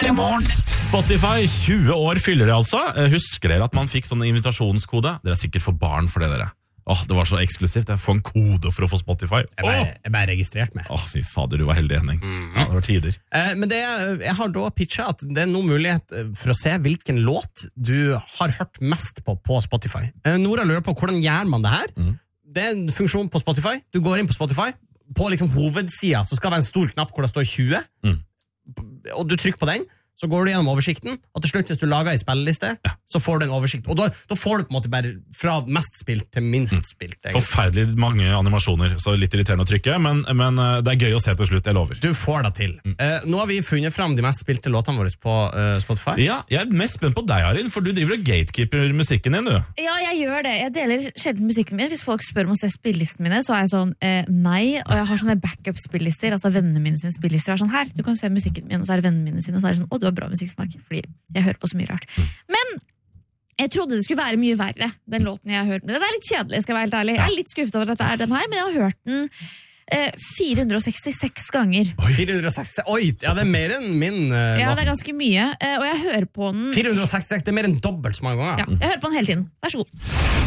P3 Morgen. Spotify, 20 år fyller det altså. Husker dere at man fikk sånne invitasjonskode? Dere er sikkert for barn for det, dere. Det var så eksklusivt. Jeg får en kode for å få Spotify. Jeg bare registrert meg. Fy fader, du var heldig, Henning. Ja, det var tider. Men jeg har da pitchet at det er noen mulighet for å se hvilken låt du har hørt mest på Spotify. Nora lurer på hvordan gjør man det her. Det er en funksjon på Spotify. Du går inn på Spotify. På liksom hovedsida så skal det være en stor knapp hvor det står 20. Og du trykker på den, så går du gjennom oversikten, og til slutt hvis du lager en spilleliste, så får du en oversikt. Og da får du på en måte bare fra mest spilt til minst spilt. Egentlig. Forferdelig mange animasjoner, så litt irriterende å trykke, men det er gøy å se til slutt, jeg lover. Du får det til. Nå har vi funnet frem de mest spilte låtene våre på Spotify. Ja, jeg er mest spent på deg, Arin, for du driver og gatekeeper musikken din, du. Ja, jeg gjør det. Jeg deler sjelden musikken min. Hvis folk spør om å se spillelisten mine, så er jeg sånn, nei, og jeg har sånne backup-spillister, altså vennene mine sine spillister, er sånn her, du kan se musikken min, og så er det vennene mine sine, og så er det sånn, du har bra musikksmak, fordi jeg hører på så mye rart. Men jeg trodde det skulle være mye verre, den låten jeg har hørt. Men den er litt kjedelig, skal jeg være helt ærlig. Jeg er litt skuffet over at det er den her, men jeg har hørt den 466 ganger. 466? Oi, ja, det er mer enn min ja, det er ganske mye, og jeg hører på den 466, det er mer enn dobbelt så mange ganger. Ja, jeg hører på den hele tiden. Vær så god.